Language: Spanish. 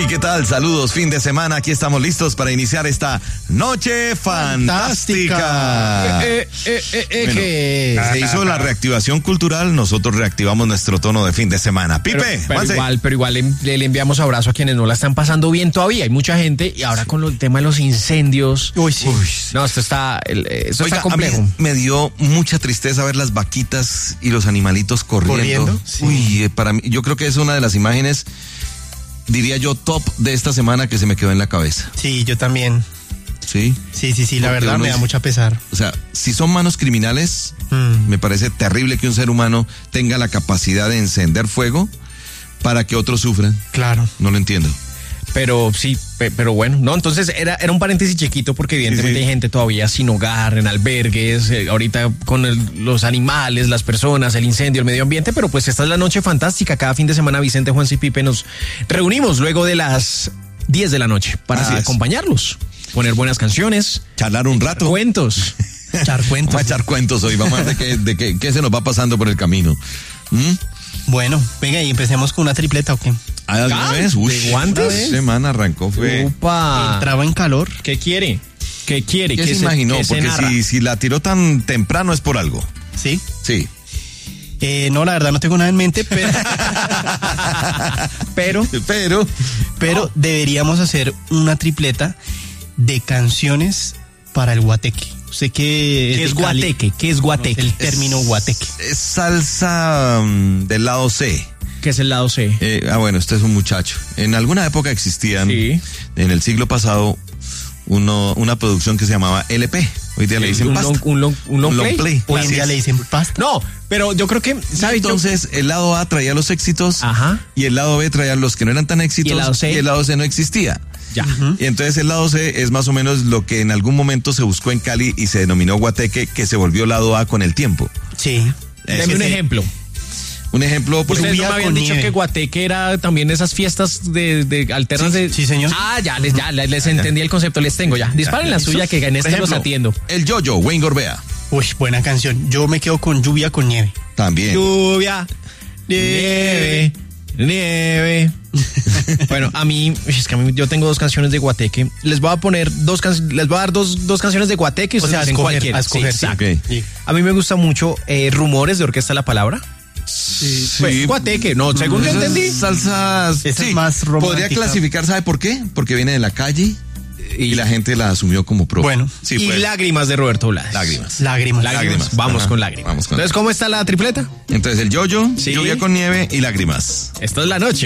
Hey, ¿qué tal? Saludos, fin de semana. Aquí estamos listos para iniciar esta noche fantástica. Bueno, se hizo la reactivación cultural, nosotros reactivamos nuestro tono de fin de semana. Pipe, pero igual le enviamos abrazo a quienes no la están pasando bien todavía. Hay mucha gente y ahora con el tema de los incendios. Uy, sí. No, esto está complejo. A mí me dio mucha tristeza ver las vaquitas y los animalitos corriendo. Sí. Uy, para mí, yo creo que es una de las imágenes, diría yo, top de esta semana que se me quedó en la cabeza. Sí, yo también. Sí. Sí, la verdad me da mucha pesar. O sea, si son manos criminales, me parece terrible que un ser humano tenga la capacidad de encender fuego para que otros sufran. Claro. No lo entiendo. Pero sí, pero bueno, no, entonces era un paréntesis chiquito porque evidentemente hay gente todavía sin hogar, en albergues, ahorita con los animales, las personas, el incendio, el medio ambiente, pero pues esta es la noche fantástica. Cada fin de semana Vicente, Juan y Pipe nos reunimos luego de las 10 de la noche para acompañarlos, poner buenas canciones, charlar un rato. Cuentos. Vamos a echar cuentos hoy, vamos a ver de qué se nos va pasando por el camino. Bueno, venga, y empecemos con una tripleta, ¿o qué? ¿Alguna vez? ¿De guantes? Esta semana arrancó, fue... Upa. Entraba en calor. ¿Qué quiere? ¿Qué quiere? ¿Qué se imaginó? Porque si la tiró tan temprano es por algo. ¿Sí? Sí. No, la verdad no tengo nada en mente, pero deberíamos hacer una tripleta de canciones para el guateque. Sé que ¿Qué es guateque? ¿Qué es guateque? El término guateque. Es salsa del lado C. ¿Qué es el lado C? Bueno, este es un muchacho. En alguna época existían, en el siglo pasado, una producción que se llamaba LP. Hoy día le dicen pasta. Un long play. Hoy en día le dicen pasta. No, pero yo creo que, ¿sabes? Entonces, el lado A traía los éxitos. Ajá. Y el lado B traía los que no eran tan éxitos. ¿Y el lado C? No existía. Ya. Y entonces el lado C es más o menos lo que en algún momento se buscó en Cali y se denominó guateque, que se volvió lado A con el tiempo. Sí. Deme un ejemplo. Un ejemplo, por Ustedes ejemplo. no me habían dicho que guateque era también esas fiestas de alternas de... Sí, señor. Ya les entendí el concepto, les tengo ya. Disparen la suya que en este los atiendo. El Yo-Yo, Wayne Gorbea. Uy, buena canción. Yo me quedo con Lluvia con Nieve. También. Lluvia, nieve. Bueno, a mí yo tengo dos canciones de guateque. Les voy a poner les voy a dar dos canciones de guateque. O sea, a escoger. Sí, exacto. Okay. Sí. A mí me gusta mucho Rumores de Orquesta La Palabra. Sí. Pues, guateque, no, según yo entendí. Salsas. Esa es más romántica. Podría clasificar, ¿sabe por qué? Porque viene de la calle y la gente la asumió como propia. Bueno. Sí, y pues. Lágrimas de Roberto Blades. Lágrimas. Vamos Ajá. con Lágrimas. Vamos con Entonces, ¿cómo está la tripleta? Entonces el Yo-Yo, Sí. Lluvia con Nieve y Lágrimas. Esta es la noche.